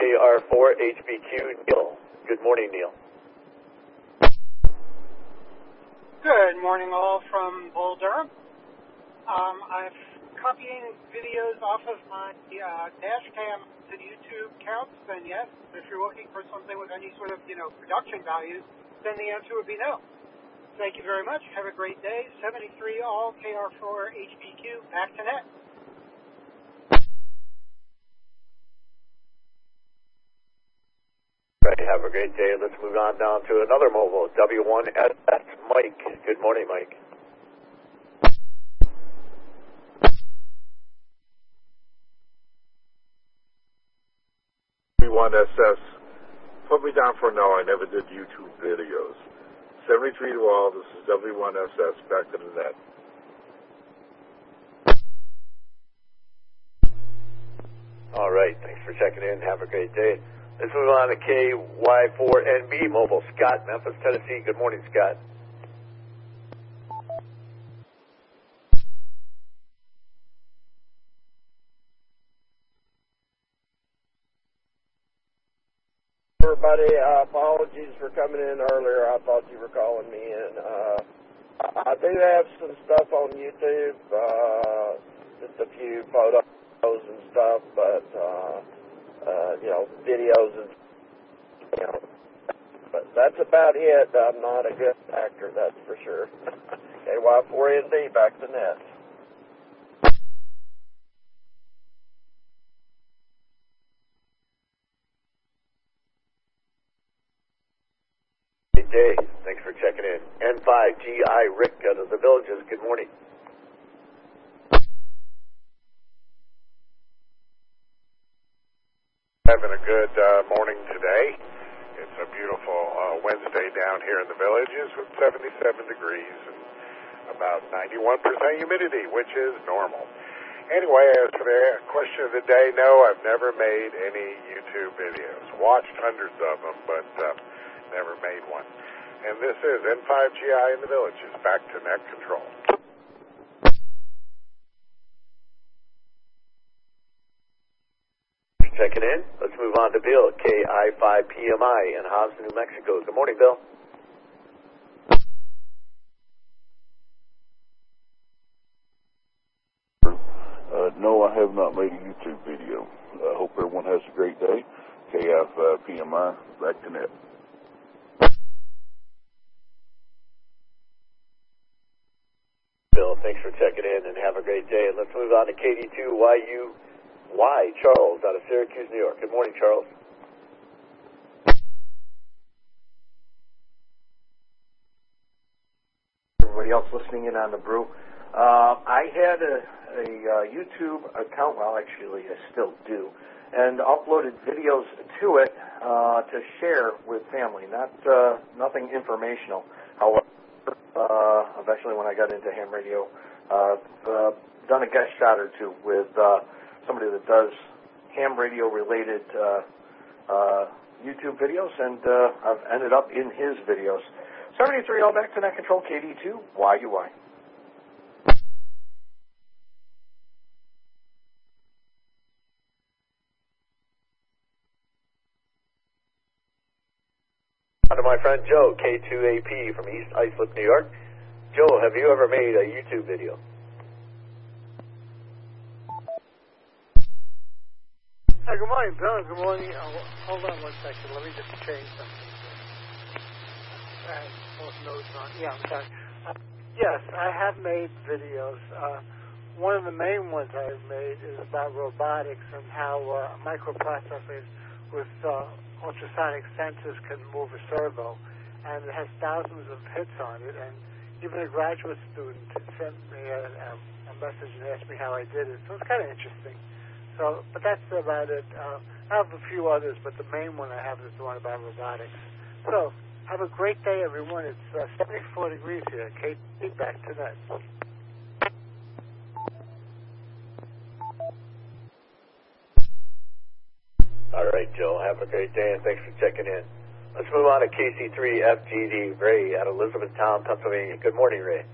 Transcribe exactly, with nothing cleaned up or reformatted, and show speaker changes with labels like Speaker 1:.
Speaker 1: R four H B Q, Neil. Good morning, Neil.
Speaker 2: Good morning, all from Bull Durham. Um, I'm copying videos off of my uh, dash cam to YouTube counts, and yes, if you're looking for something with any sort of, you know, production values, then the answer would be no. Thank you very much. Have a great day. seventy-three all K R four H B Q, back to net.
Speaker 1: Right, have a great day. Let's move on down to another mobile, W one S S, Mike. Good morning, Mike.
Speaker 3: W one S S, put me down for no, I never did YouTube videos. seventy-three to all, this is W one S S, back to the net.
Speaker 1: All right, thanks for checking in. Have a great day. Let's move on to K Y four N B Mobile. Scott, Memphis, Tennessee. Good morning, Scott.
Speaker 4: Everybody, uh, apologies for coming in earlier. I thought you were calling me in. Uh, I do have some stuff on YouTube, uh, just a few photos and stuff, but, uh, uh, you know, videos and, you know, but that's about it. I'm not a good actor, that's for sure. K Y four N B, back to net.
Speaker 1: Good day. Thanks for checking in. N five G I Rick out of the Villages. Good morning.
Speaker 3: Having a good uh, morning today. It's a beautiful uh, Wednesday down here in the Villages with seventy-seven degrees and about ninety-one percent humidity, which is normal. Anyway, as for the question of the day, no, I've never made any YouTube videos. Watched hundreds of them, but uh, never made one. And this is N five G I in the Villages, back to net control.
Speaker 1: Checking in. Let's move on to Bill, K I five P M I in Hobbs, New Mexico. Good morning, Bill.
Speaker 5: Uh, no, I have not made a YouTube video. I hope everyone has a great day. K I five P M I, back to net.
Speaker 1: Bill, thanks for checking in and have a great day. Let's move on to K D two Y U Y, Charles, out of Syracuse, New York. Good morning, Charles.
Speaker 6: Everybody else listening in on the brew. Uh, I had a, a uh, YouTube account, well, actually, I still do, and uploaded videos to it uh, to share with family. Not uh, nothing informational. However, uh, eventually, when I got into ham radio, uh, uh, done a guest shot or two with uh, somebody that does ham radio related uh, uh, YouTube videos, and uh, I've ended up in his videos. seventy-three all back to net control, K D two Y U Y.
Speaker 1: On to my friend Joe, K two A P from East Islip, New York. Joe, have you ever made a YouTube video?
Speaker 7: Hi, good morning, Bill. Good morning. Oh, hold on one second. Let me just change something. I have both notes on. Yeah, I'm sorry. Uh, yes, I have made videos. Uh, one of the main ones I've made is about robotics and how uh, microprocessors with uh, ultrasonic sensors can move a servo. And it has thousands of hits on it. And even a graduate student sent me a, a message and asked me how I did it. So it's kind of interesting. So, but that's about it. Uh, I have a few others, but the main one I have is the one about robotics. So, have a great day, everyone. It's uh, seventy-four degrees here. Kate, back to that.
Speaker 1: All right, Joe. Have a great day, and thanks for checking in. Let's move on to K C three F G D, Ray, out of Elizabethtown, Pennsylvania. Good morning, Ray.